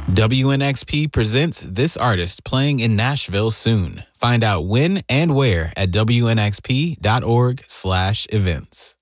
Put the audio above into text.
WNXP presents this artist playing in Nashville soon. Find out when and where at WNXP.org/events.